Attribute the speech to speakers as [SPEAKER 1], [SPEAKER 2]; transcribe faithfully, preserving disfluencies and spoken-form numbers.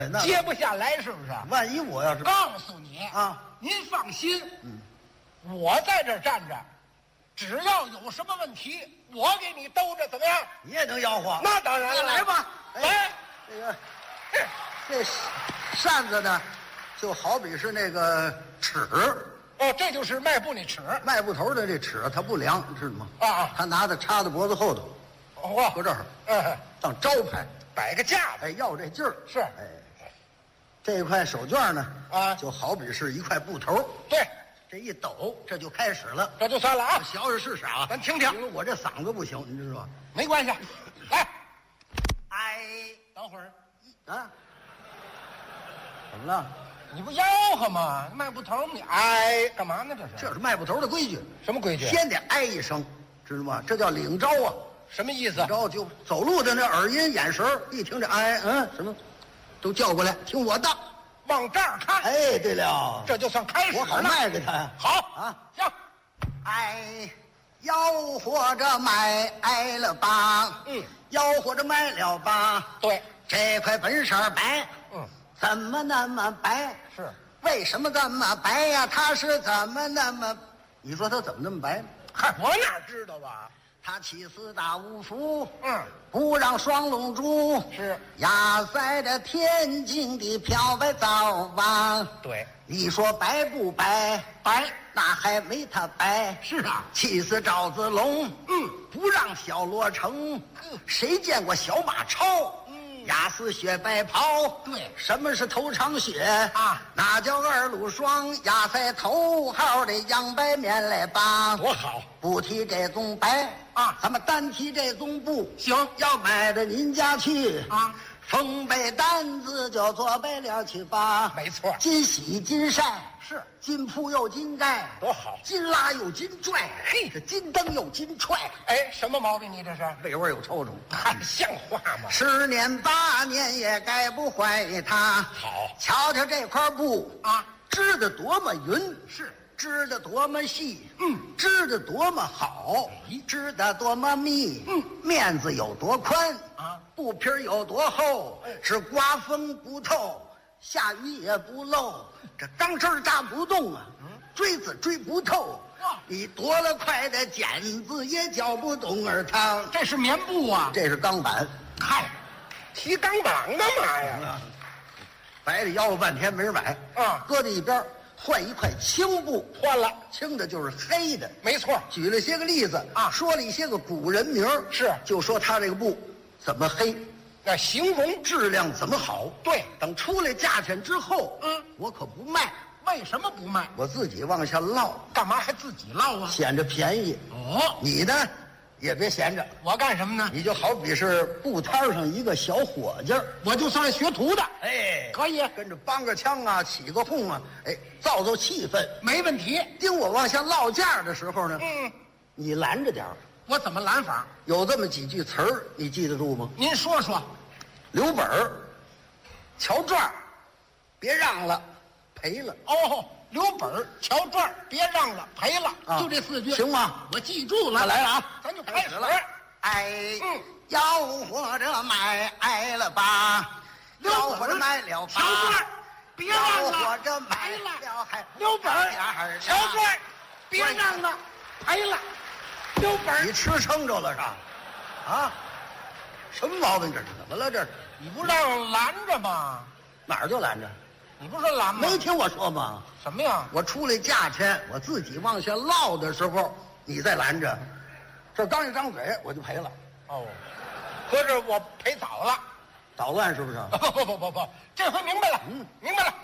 [SPEAKER 1] 那
[SPEAKER 2] 接不下来是不是？
[SPEAKER 1] 万一我要是
[SPEAKER 2] 告诉你
[SPEAKER 1] 啊，
[SPEAKER 2] 您放心，
[SPEAKER 1] 嗯，
[SPEAKER 2] 我在这儿站着，只要有什么问题，我给你兜着，怎么样？
[SPEAKER 1] 你也能吆喝？
[SPEAKER 2] 那当然了，
[SPEAKER 1] 那来吧，
[SPEAKER 2] 来。
[SPEAKER 1] 哎这个这扇子呢，就好比是那个尺，
[SPEAKER 2] 哦，这就是迈步那尺
[SPEAKER 1] 迈步头的这尺，它不量，知道吗？
[SPEAKER 2] 啊啊！
[SPEAKER 1] 他拿着插在脖子后头，
[SPEAKER 2] 哦，
[SPEAKER 1] 搁这儿
[SPEAKER 2] 嗯，
[SPEAKER 1] 当招牌，
[SPEAKER 2] 摆个架子
[SPEAKER 1] 哎，要这劲儿
[SPEAKER 2] 是，
[SPEAKER 1] 哎，这块手绢呢，
[SPEAKER 2] 啊
[SPEAKER 1] 就好比是一块布头，
[SPEAKER 2] 对，
[SPEAKER 1] 这一抖，这就开始了。
[SPEAKER 2] 这就算了啊，
[SPEAKER 1] 学学试试啊，
[SPEAKER 2] 咱听听
[SPEAKER 1] 因为我这嗓子不行，你知道吗？
[SPEAKER 2] 没关系，来，
[SPEAKER 1] 哎，
[SPEAKER 2] 等会儿，
[SPEAKER 1] 啊，怎么了？
[SPEAKER 2] 你不吆喝吗？迈步头你哎，干嘛呢？这是
[SPEAKER 1] 这是迈步头的规矩，
[SPEAKER 2] 什么规矩？
[SPEAKER 1] 先得哎一声，知道吗？这叫领招啊。
[SPEAKER 2] 什么意思？
[SPEAKER 1] 领招就走路的那耳音眼神儿一听这哎嗯什么，都叫过来听我的。
[SPEAKER 2] 往这儿看，
[SPEAKER 1] 哎，对了，
[SPEAKER 2] 这就算开始
[SPEAKER 1] 我好
[SPEAKER 2] 了。
[SPEAKER 1] 卖给他呀。
[SPEAKER 2] 好
[SPEAKER 1] 啊，
[SPEAKER 2] 行，
[SPEAKER 1] 哎，吆喝着买哎了吧，
[SPEAKER 2] 嗯，
[SPEAKER 1] 吆喝着买了吧，
[SPEAKER 2] 对，
[SPEAKER 1] 这块本色白，
[SPEAKER 2] 嗯，
[SPEAKER 1] 怎么那么白？
[SPEAKER 2] 是
[SPEAKER 1] 为什么这么白呀？它是怎么那么？你说它怎么那么白？
[SPEAKER 2] 嗨，我哪知道啊？
[SPEAKER 1] 他起四大五福，
[SPEAKER 2] 嗯，
[SPEAKER 1] 不让双龙珠，
[SPEAKER 2] 是
[SPEAKER 1] 压在这天津的漂白皂王。
[SPEAKER 2] 对，
[SPEAKER 1] 你说白不白？
[SPEAKER 2] 白，
[SPEAKER 1] 那还没他白。
[SPEAKER 2] 是啊，
[SPEAKER 1] 气死赵子龙，
[SPEAKER 2] 嗯，
[SPEAKER 1] 不让小罗成，
[SPEAKER 2] 嗯
[SPEAKER 1] 谁见过小马超？
[SPEAKER 2] 嗯
[SPEAKER 1] 压死雪白袍。
[SPEAKER 2] 对
[SPEAKER 1] 什么是头长血
[SPEAKER 2] 啊？
[SPEAKER 1] 那叫二路霜，压在头号的杨白面来吧。
[SPEAKER 2] 多好
[SPEAKER 1] 不提这种白
[SPEAKER 2] 啊
[SPEAKER 1] 咱们单提这种布。
[SPEAKER 2] 行
[SPEAKER 1] 要买到您家去
[SPEAKER 2] 啊，
[SPEAKER 1] 缝被单子就做白了去吧。
[SPEAKER 2] 没错
[SPEAKER 1] 金洗金晒，
[SPEAKER 2] 是
[SPEAKER 1] 金铺又金盖，
[SPEAKER 2] 多好
[SPEAKER 1] 金拉又金拽，嘿，这金蹬又金踹，
[SPEAKER 2] 哎，什么毛病？你这是？
[SPEAKER 1] 味味有臭虫。
[SPEAKER 2] 还像话吗？
[SPEAKER 1] 十年八年也改不坏它。
[SPEAKER 2] 好
[SPEAKER 1] 瞧瞧这块布
[SPEAKER 2] 啊，
[SPEAKER 1] 织得多么匀，
[SPEAKER 2] 是
[SPEAKER 1] 织得多么细，
[SPEAKER 2] 嗯，
[SPEAKER 1] 织得多么好，织得多么密，
[SPEAKER 2] 嗯，
[SPEAKER 1] 面子有多宽
[SPEAKER 2] 啊，
[SPEAKER 1] 布皮儿有多厚，
[SPEAKER 2] 哎
[SPEAKER 1] 是刮风不透，下雨也不漏，这钢丝儿扎不动啊，锥子锥不透
[SPEAKER 2] 哇，
[SPEAKER 1] 你多了块的剪子也搅不动耳汤。
[SPEAKER 2] 这是棉布啊！
[SPEAKER 1] 这是钢板，
[SPEAKER 2] 嗨，提钢板干嘛呀？
[SPEAKER 1] 白里吆喝半天没人买，
[SPEAKER 2] 啊
[SPEAKER 1] 搁在一边儿，换一块青布，
[SPEAKER 2] 换了，
[SPEAKER 1] 青的就是黑的。
[SPEAKER 2] 没错，
[SPEAKER 1] 举了些个例子
[SPEAKER 2] 啊
[SPEAKER 1] 说了一些个古人名儿
[SPEAKER 2] 是
[SPEAKER 1] 就说他这个布怎么黑，
[SPEAKER 2] 那形容
[SPEAKER 1] 质量怎么好。
[SPEAKER 2] 对，
[SPEAKER 1] 等出来价钱之后，
[SPEAKER 2] 嗯，
[SPEAKER 1] 我可不卖，
[SPEAKER 2] 为什么不卖？
[SPEAKER 1] 我自己往下落，
[SPEAKER 2] 干嘛还自己捞啊？
[SPEAKER 1] 显着便宜。
[SPEAKER 2] 哦，
[SPEAKER 1] 你呢，也别闲着，
[SPEAKER 2] 我干什么呢？
[SPEAKER 1] 你就好比是布摊上一个小伙计儿，
[SPEAKER 2] 我就算学徒的，
[SPEAKER 1] 哎，
[SPEAKER 2] 可以，
[SPEAKER 1] 跟着帮个腔啊，起个哄啊，哎，造造气氛。
[SPEAKER 2] 没问题。
[SPEAKER 1] 盯我往下落价的时候呢，
[SPEAKER 2] 嗯，
[SPEAKER 1] 你拦着点儿。
[SPEAKER 2] 我怎么拦法？
[SPEAKER 1] 有这么几句词儿，你记得住吗？
[SPEAKER 2] 您说说。
[SPEAKER 1] 留本儿，瞧转儿，别让了，赔了。
[SPEAKER 2] 哦，留本儿，瞧转儿，别让了，赔了，
[SPEAKER 1] 啊
[SPEAKER 2] 就这四句，
[SPEAKER 1] 行吗？
[SPEAKER 2] 我记住了。
[SPEAKER 1] 那来了啊，
[SPEAKER 2] 咱就开始了。
[SPEAKER 1] 哎，
[SPEAKER 2] 嗯，
[SPEAKER 1] 吆喝着买哎了吧，吆喝着买了吧，
[SPEAKER 2] 瞧转儿，别让
[SPEAKER 1] 吆喝
[SPEAKER 2] 了，
[SPEAKER 1] 着买
[SPEAKER 2] 赔了，
[SPEAKER 1] 了还
[SPEAKER 2] 留本儿，瞧转儿，别让了，赔了，留本儿。
[SPEAKER 1] 你吃撑着了是吧？啊，什么毛病这是？怎么了这是？
[SPEAKER 2] 你不让拦着吗？
[SPEAKER 1] 哪儿就拦着？
[SPEAKER 2] 你不说拦吗？
[SPEAKER 1] 没听我说吗？
[SPEAKER 2] 什么呀？
[SPEAKER 1] 我出来价钱，我自己往下落的时候，你再拦着，这刚一张嘴我就赔了，
[SPEAKER 2] 哦，合着我赔早了。
[SPEAKER 1] 捣乱是不是？
[SPEAKER 2] 不不不不不，这回明白了，
[SPEAKER 1] 嗯，
[SPEAKER 2] 明白了。